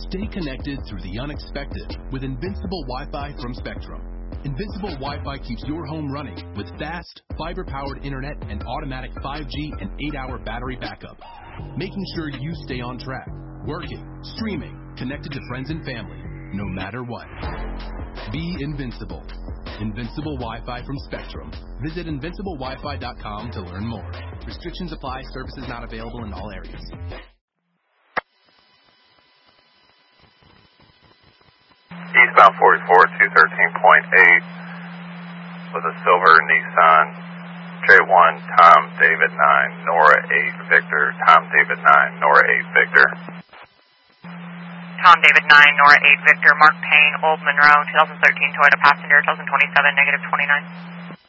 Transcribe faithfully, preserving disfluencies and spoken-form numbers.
Stay connected through the unexpected with Invincible Wi-Fi from Spectrum. Invincible Wi-Fi keeps your home running with fast, fiber-powered internet and automatic five G and eight hour battery backup, making sure you stay on track, working, streaming, connected to friends and family, no matter what. Be invincible. Invincible Wi-Fi from Spectrum. Visit invincible wi fi dot com to learn more. Restrictions apply. Services not available in all areas. Eastbound forty-four, two thirteen point eight with a silver Nissan J one, Tom David nine, Nora eight, Victor, Tom David nine, Nora eight, Victor. Tom David nine, Nora eight, Victor, Mark Payne, Old Monroe, twenty thirteen Toyota Passenger, twenty twenty-seven, negative twenty-nine.